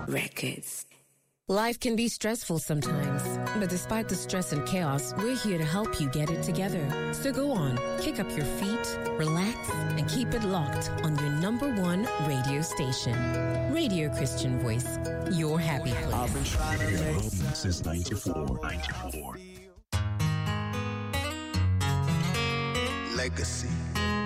Records. Life can be stressful sometimes, but despite the stress and chaos, we're here to help you get it together. So go on, kick up your feet, relax, and keep it locked on your number one radio station. Radio Christian Voice, your happy place. I've been trying to make since 94. Legacy.